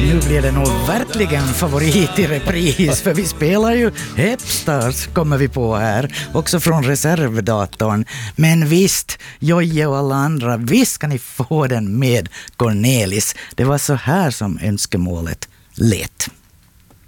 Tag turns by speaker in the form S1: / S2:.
S1: Nu blir det nog verkligen favorit i repris, för vi spelar ju Hepstars, kommer vi på här, också från reservdatorn. Men visst, Jojje och alla andra, visst ska ni få den med Cornelis. Det var så här som önskemålet lät.